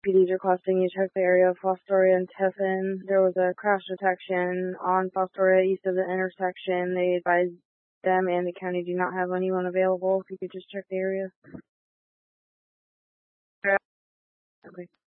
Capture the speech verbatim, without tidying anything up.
P Ds requesting you check the area of Fostoria and Tiffin. There was a crash detection on Fostoria east of the intersection. They advised them and the county do not have anyone available. If you could just check the area. Okay.